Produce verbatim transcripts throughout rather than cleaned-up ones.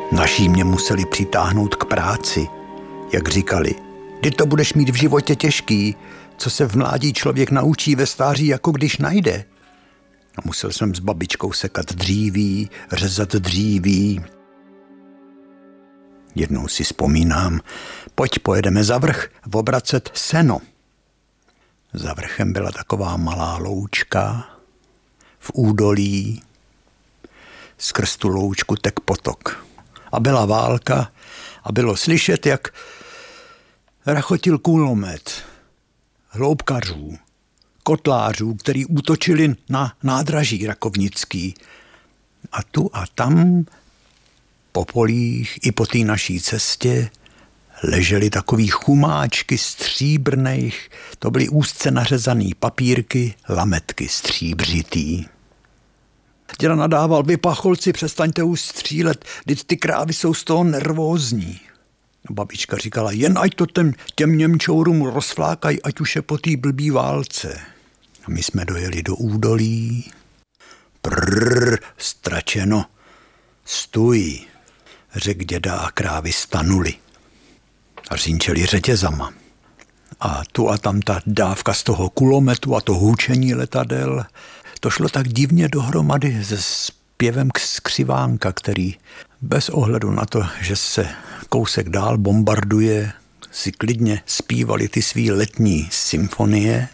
Naši mě museli přitáhnout k práci, jak říkali. Ty to budeš mít v životě těžký, co se v mládí člověk naučí, ve stáří jako když najde. A musel jsem s babičkou sekat dříví, řezat dříví. Jednou si vzpomínám, pojď pojedeme za vrch obracet seno. Za vrchem byla taková malá loučka v údolí. Skrz tu loučku tek potok. A byla válka a bylo slyšet, jak rachotil kulomet hloubkařů, kotlářů, který útočili na nádraží rakovnický. A tu a tam po polích i po té naší cestě ležely takový chumáčky stříbrných, to byly úzce nařezaný papírky, lametky stříbřitý. Děda nadával, vy pacholci, přestaňte už střílet, vždyť ty krávy jsou z toho nervózní. Babička říkala, jen ať to těm, těm Němčourům rozflákají, ať už je po té blbý válce. A my jsme dojeli do údolí. Prrr, stračeno, stůj, řekl děda a krávy stanuli. A řinčeli řetězama. A tu a tam ta dávka z toho kulometu a to hůčení letadel, to šlo tak divně dohromady se zpěvem skřivánka, který bez ohledu na to, že se kousek dál bombarduje, si klidně zpívali ty svý letní symfonie.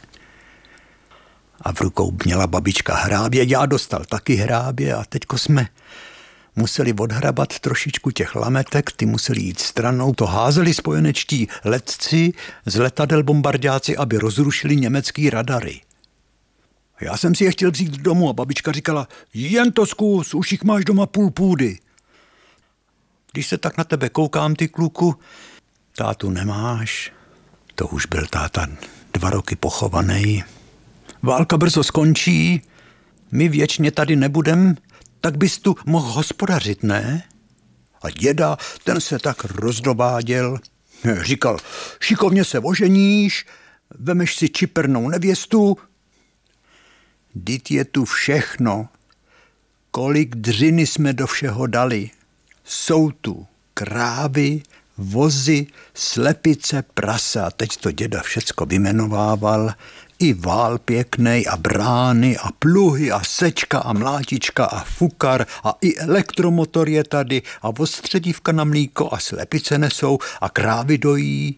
A v rukou měla babička hrábě, já dostal taky hrábě a teďko jsme museli odhrabat trošičku těch lametek, ty museli jít stranou, to házeli spojenečtí letci z letadel bombardáci, aby rozrušili německý radary. Já jsem si je chtěl vzít domů a babička říkala, jen to zkus, už jich máš doma půl půdy. Když se tak na tebe koukám, ty kluku, tátu nemáš, to už byl táta dva roky pochovaný. Válka brzo skončí, my věčně tady nebudem, tak bys tu mohl hospodařit, ne? A děda, ten se tak rozdováděl, říkal, šikovně se oženíš, vemeš si čipernou nevěstu, vždyť je tu všechno, kolik dřiny jsme do všeho dali. Jsou tu krávy, vozy, slepice, prasa, teď to děda všecko vyjmenovával, i vál pěknej a brány a pluhy a sečka a mlátička a fukar a i elektromotor je tady a ostředívka na mlíko a slepice nesou a krávy dojí.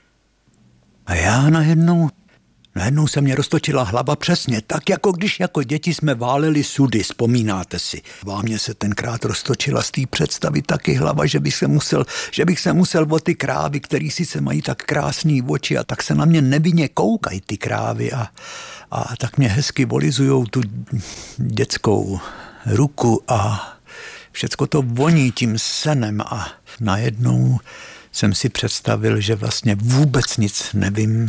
A já najednou, najednou se mě roztočila hlava přesně tak, jako když jako děti jsme váleli sudy, vzpomínáte si. Vámě se tenkrát roztočila z té představy taky hlava, že bych se musel, že bych se musel o ty krávy, který si se mají tak krásný oči a tak se na mě nevinně koukají ty krávy a, a tak mě hezky volizujou tu dětskou ruku a všecko to voní tím senem a najednou jsem si představil, že vlastně vůbec nic nevím,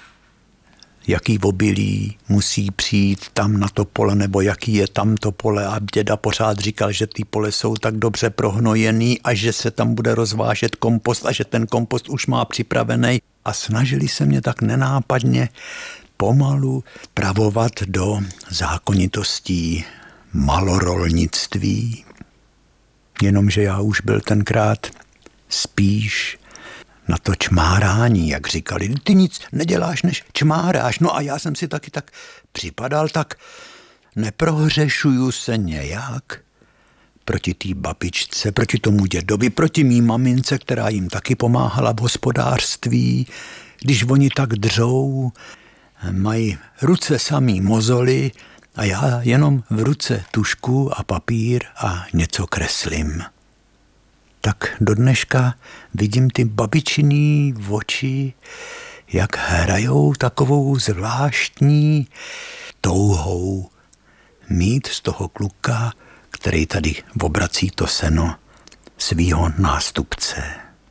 jaký obilí musí přijít tam na to pole, nebo jaký je tam to pole a děda pořád říkal, že ty pole jsou tak dobře prohnojený a že se tam bude rozvážet kompost a že ten kompost už má připravený a snažili se mě tak nenápadně pomalu pravovat do zákonitostí malorolnictví. Jenomže já už byl tenkrát spíš na to čmárání, jak říkali. Ty nic neděláš, než čmáráš. No a já jsem si taky tak připadal, tak neprohřešuju se nějak proti té babičce, proti tomu dědovi, proti mý mamince, která jim taky pomáhala v hospodářství. Když oni tak dřou, mají ruce samý mozoly a já jenom v ruce tušku a papír a něco kreslím. Tak do dneška vidím ty babičiný oči, jak hrajou takovou zvláštní touhou mít z toho kluka, který tady obrací to seno, svýho nástupce.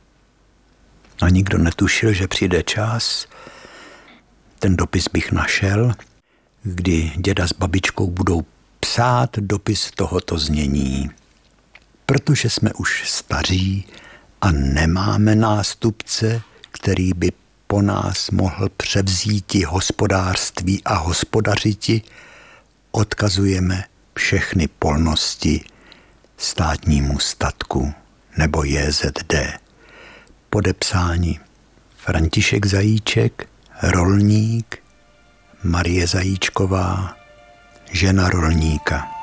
A nikdo netušil, že přijde čas, ten dopis bych našel, kdy děda s babičkou budou psát dopis tohoto znění. Protože jsme už staří a nemáme nástupce, který by po nás mohl převzíti hospodářství a hospodařiti, odkazujeme všechny polnosti státnímu statku nebo J Z D. Podepsáni František Zajíček, rolník, Marie Zajíčková, žena rolníka.